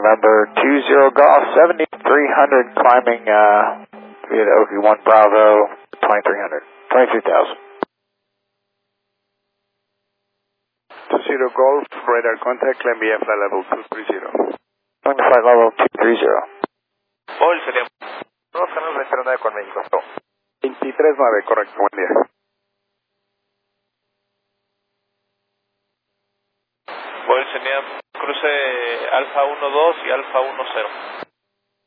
November 20 Golf 7300 climbing via the Okie 1 Bravo 2300, 23,000. 20 Golf, radar contact, climb via flight level 230. Going to flight level 230. Móvil sería 229 con México. 239, correcto, buen día. Móvil sería cruce Alfa 12 y Alfa 10.